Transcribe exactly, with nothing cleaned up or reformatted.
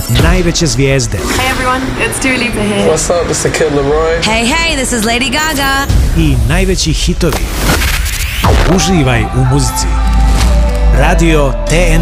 najveće zvijezde. Hey everyone, it's Dua Lipa here. What's up, it's the Kid Laroi. Hey, hey, this is Lady Gaga. I najveći hitovi. Uživaj u muzici. Radio T N